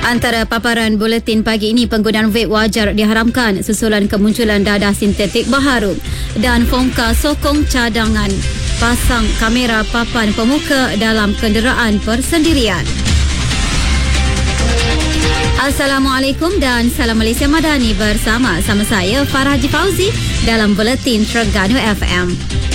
Antara paparan buletin pagi ini, penggunaan vape wajar diharamkan susulan kemunculan dadah sintetik baharu, dan Fomka sokong cadangan pasang kamera papan pemuka dalam kenderaan persendirian. Assalamualaikum dan salam Malaysia Madani, bersama saya Farah Haji Fauzi dalam Buletin Terengganu FM.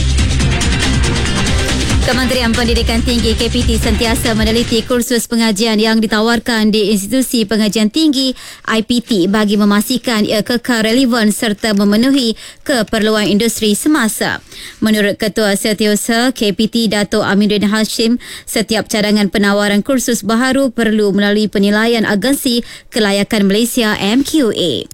Kementerian Pendidikan Tinggi KPT sentiasa meneliti kursus pengajian yang ditawarkan di institusi pengajian tinggi IPT bagi memastikan ia kekal relevan serta memenuhi keperluan industri semasa. Menurut Ketua Setiausaha KPT Dato' Aminuddin Hashim, setiap cadangan penawaran kursus baharu perlu melalui penilaian Agensi Kelayakan Malaysia MQA.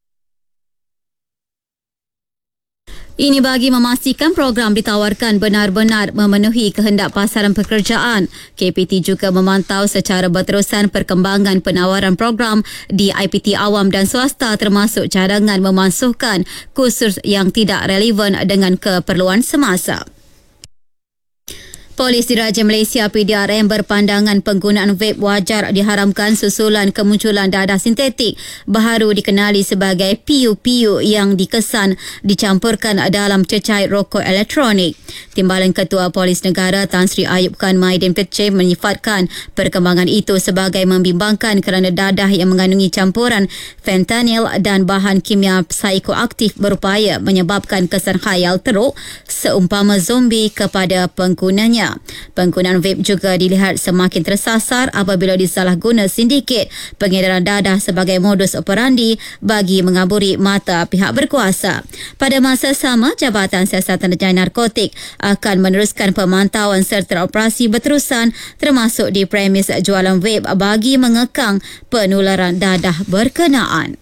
Ini bagi memastikan program ditawarkan benar-benar memenuhi kehendak pasaran pekerjaan. KPT juga memantau secara berterusan perkembangan penawaran program di IPT awam dan swasta, termasuk cadangan memansuhkan kursus yang tidak relevan dengan keperluan semasa. Polis Diraja Malaysia PDRM berpandangan penggunaan vape wajar diharamkan susulan kemunculan dadah sintetik baharu dikenali sebagai PU-PU yang dikesan dicampurkan dalam cecair rokok elektronik. Timbalan Ketua Polis Negara Tan Sri Ayub Khan Maidin Peceh menyifatkan perkembangan itu sebagai membimbangkan kerana dadah yang mengandungi campuran fentanyl dan bahan kimia psikoaktif berupaya menyebabkan kesan khayal teruk seumpama zombie kepada penggunanya. Penggunaan vape juga dilihat semakin tersasar apabila disalahguna sindiket pengedaran dadah sebagai modus operandi bagi mengaburi mata pihak berkuasa. Pada masa sama, Jabatan Siasatan Jaya Narkotik akan meneruskan pemantauan serta operasi berterusan termasuk di premis jualan vape bagi mengekang penularan dadah berkenaan.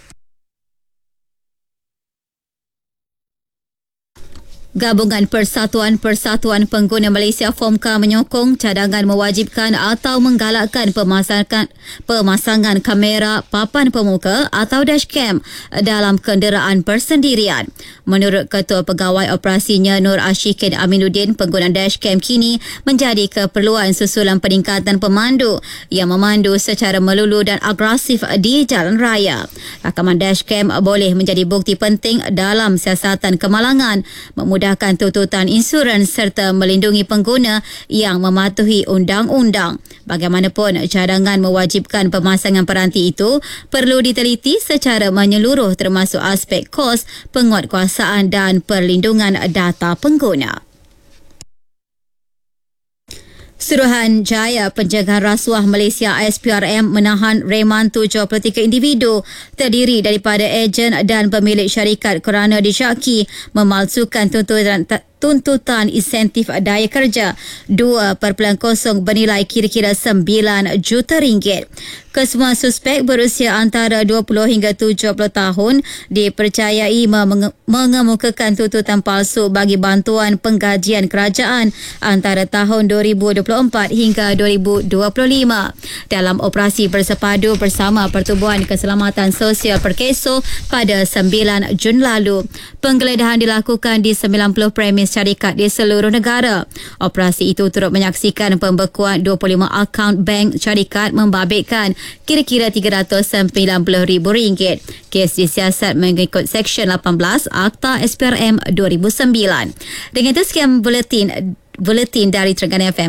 Gabungan Persatuan Pengguna Malaysia Fomka menyokong cadangan mewajibkan atau menggalakkan pemasangan kamera papan pemuka atau dashcam dalam kenderaan persendirian. Menurut Ketua Pegawai Operasinya Nur Ashikin Aminuddin, penggunaan dashcam kini menjadi keperluan susulan peningkatan pemandu yang memandu secara melulu dan agresif di jalan raya. Rakaman dashcam boleh menjadi bukti penting dalam siasatan kemalangan, memudahkan tuntutan insurans serta melindungi pengguna yang mematuhi undang-undang. Bagaimanapun, cadangan mewajibkan pemasangan peranti itu perlu diteliti secara menyeluruh termasuk aspek kos, penguatkuasaan dan perlindungan data pengguna. Suruhanjaya Pencegahan Rasuah Malaysia SPRM menahan reman 73 individu terdiri daripada ejen dan pemilik syarikat kerana disyaki memalsukan tuntutan insentif daya kerja 2.0 bernilai kira-kira 9 juta ringgit. Kesemua suspek berusia antara 20 hingga 70 tahun dipercayai mengemukakan tuntutan palsu bagi bantuan penggajian kerajaan antara tahun 2024 hingga 2025 dalam operasi bersepadu bersama Pertubuhan Keselamatan Sosial Perkeso pada 9 Jun lalu. Penggeledahan dilakukan di 90 premis syarikat di seluruh negara. Operasi itu turut menyaksikan pembekuan 25 akaun bank syarikat membabitkan kira-kira RM390,000. Kes disiasat mengikut Seksyen 18 Akta SPRM 2009. Dengan itu, sekian buletin dari Terengganu FM.